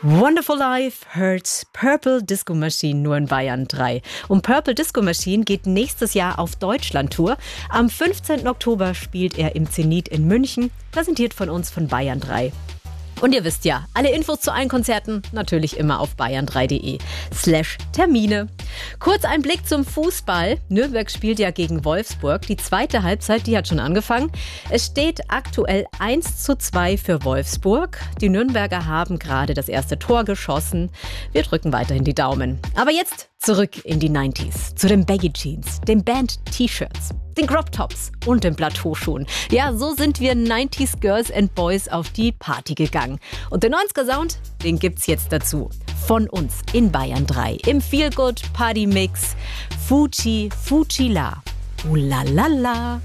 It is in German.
Wonderful Life hört Purple Disco Machine nur in Bayern 3. Und Purple Disco Machine geht nächstes Jahr auf Deutschland-Tour. Am 15. Oktober spielt er im Zenit in München, präsentiert von uns von Bayern 3. Und ihr wisst ja, alle Infos zu allen Konzerten natürlich immer auf bayern3.de/Termine. Kurz ein Blick zum Fußball. Nürnberg spielt ja gegen Wolfsburg. Die zweite Halbzeit, die hat schon angefangen. Es steht aktuell 1:2 für Wolfsburg. Die Nürnberger haben gerade das erste Tor geschossen. Wir drücken weiterhin die Daumen. Aber jetzt zurück in die 90s. Zu den Baggy Jeans, den Band-T-Shirts, den Crop-Tops und den Plateauschuhen. Ja, so sind wir 90s Girls and Boys auf die Party gegangen. Und den 90er-Sound, den gibt's jetzt dazu. Von uns in Bayern 3. Im Feel-Good-Party-Mix. Fuji La. Ooh la la la.